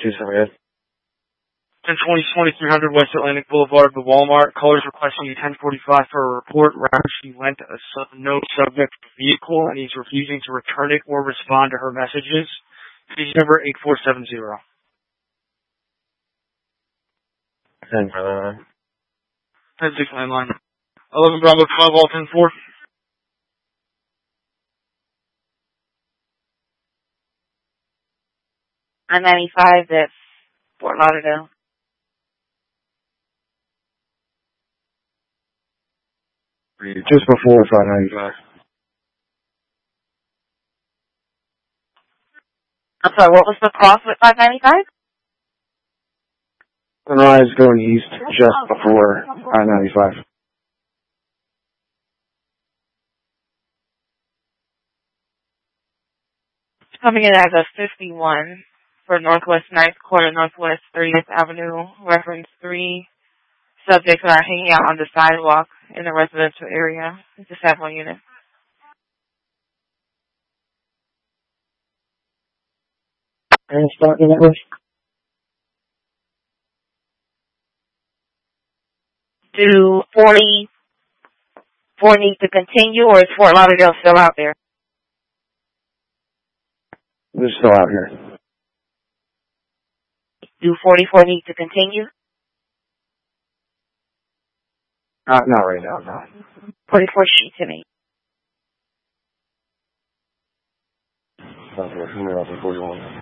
278. And 2300 West Atlantic Boulevard, the Walmart. Callers requesting a 1045 for a report. Route she lent a no subject vehicle, and he's refusing to return it or respond to her messages. Page number 8470. 10 for that. 10-6 landline. 11 Bravo 12, all 10-4. I-95, that's Fort Lauderdale. Just before 595. I'm sorry, what was the cross with 595? Sunrise going east just before I-95. Coming in as a 51 for Northwest 9th Quarter, Northwest 30th Avenue, reference 3. Subjects are hanging out on the sidewalk in the residential area. It's a 7 unit. And starting that way? Do 44 need to continue, or is Fort Lauderdale still out there? They're still out here. Do 44 need to continue? Not right now, no. 44 sheet to me. Sounds like 41.